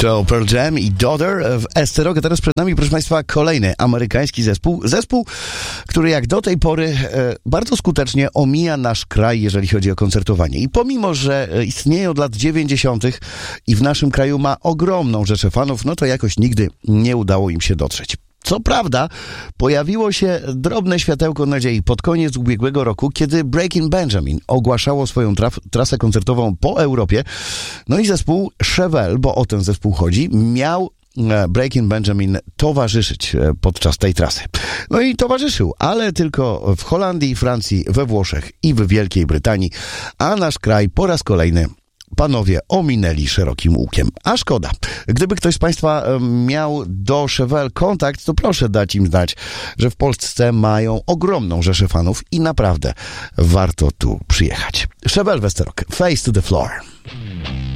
To Pearl Jam i Daughter w SC Rock. A teraz przed nami, proszę Państwa, kolejny amerykański zespół. Zespół, który jak do tej pory bardzo skutecznie omija nasz kraj, jeżeli chodzi o koncertowanie. I pomimo, że istnieje od lat 90. i w naszym kraju ma ogromną rzeszę fanów, no to jakoś nigdy nie udało im się dotrzeć. Co prawda, pojawiło się drobne światełko nadziei pod koniec ubiegłego roku, kiedy Breaking Benjamin ogłaszało swoją trasę koncertową po Europie. No i zespół Chevelle, bo o ten zespół chodzi, miał Breaking Benjamin towarzyszyć podczas tej trasy. No i towarzyszył, ale tylko w Holandii, Francji, we Włoszech i w Wielkiej Brytanii, a nasz kraj po raz kolejny panowie ominęli szerokim łukiem. A szkoda. Gdyby ktoś z Państwa miał do Chevelle kontakt, to proszę dać im znać, że w Polsce mają ogromną rzeszę fanów i naprawdę warto tu przyjechać. Chevelle w SC Rock. Face to the floor.